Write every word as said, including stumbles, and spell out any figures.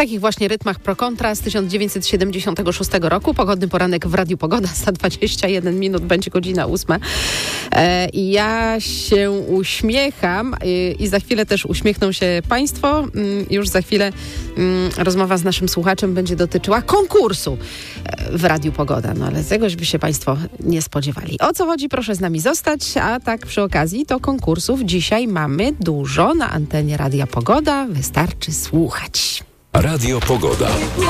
takich właśnie rytmach Pro Kontra z tysiąc dziewięćset siedemdziesiątego szóstego roku. Pogodny poranek w Radiu Pogoda. Za dwadzieścia jeden minut będzie godzina ósma. E, I ja się uśmiecham i, i za chwilę też uśmiechną się Państwo. Mm, już za chwilę mm, rozmowa z naszym słuchaczem będzie dotyczyła konkursu e, w Radiu Pogoda. No ale czegoś by się Państwo nie spodziewali. O co chodzi? Proszę z nami zostać. A tak przy okazji to konkursów dzisiaj mamy dużo na antenie Radia Pogoda. Wystarczy słuchać. Radio Pogoda.